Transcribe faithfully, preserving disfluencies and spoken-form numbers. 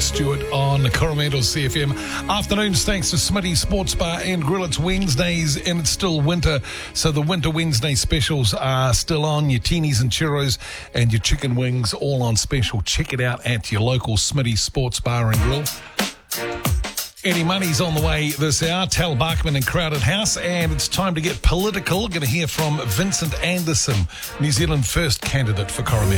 Stewart on Coromandel C F M. Afternoons thanks to Smitty Sports Bar and Grill. It's Wednesdays and it's still winter, so the Winter Wednesday specials are still on. Your teenies and churros and your chicken wings all on special. Check it out at your local Smitty Sports Bar and Grill. Eddie Money's on the way this hour. Tal Barkman in Crowded House, and it's time to get political. Going to hear from Vincent Anderson, New Zealand First candidate for Coromandel.